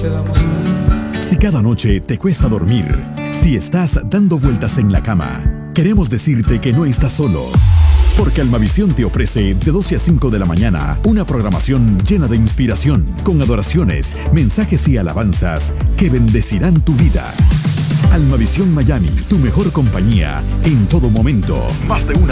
te damos hoy. Si cada noche te cuesta dormir, si estás dando vueltas en la cama, queremos decirte que no estás solo. Porque Almavisión te ofrece de 12 a 5 de la mañana una programación llena de inspiración, con adoraciones, mensajes y alabanzas que bendecirán tu vida. Almavisión Miami, tu mejor compañía en todo momento. Más de una